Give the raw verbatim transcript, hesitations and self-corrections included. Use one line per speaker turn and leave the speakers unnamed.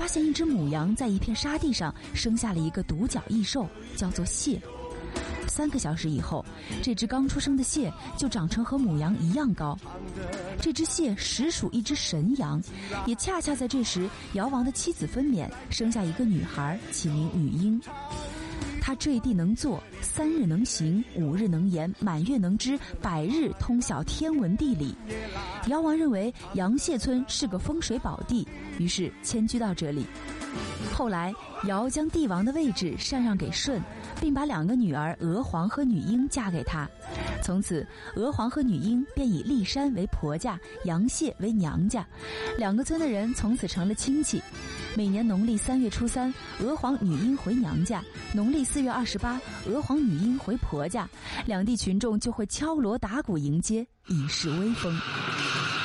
发现一只母羊在一片沙地上生下了一个独角异兽，叫做蟹。三个小时以后，这只刚出生的蟹就长成和母羊一样高。这只蟹实属一只神羊，也恰恰在这时，尧王的妻子分娩，生下一个女孩，起名女婴。她坠地能坐，三日能行，五日能言，满月能知，百日通晓天文地理。尧王认为羊蟹村是个风水宝地，于是迁居到这里。后来尧将帝王的位置禅让给舜，并把两个女儿娥皇和女英嫁给他。从此娥皇和女英便以骊山为婆家，羊蟹为娘家，两个村的人从此成了亲戚。每年农历三月初三，娥皇女英回娘家，农历四月二十八，娥皇女英回婆家，两地群众就会敲锣打鼓迎接，以示威风。